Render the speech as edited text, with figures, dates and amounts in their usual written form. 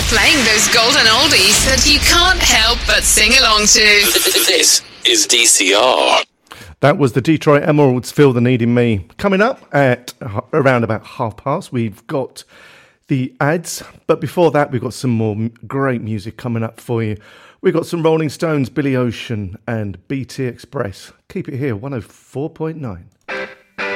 Playing those golden oldies that you can't help but sing along to. This is DCR. That was the Detroit Emeralds, Feel the Need in Me. Coming up at around about past, we've got the ads. But before that, we've got some more great music coming up for you. We've got some Rolling Stones, Billy Ocean and BT Express. Keep it here, 104.9.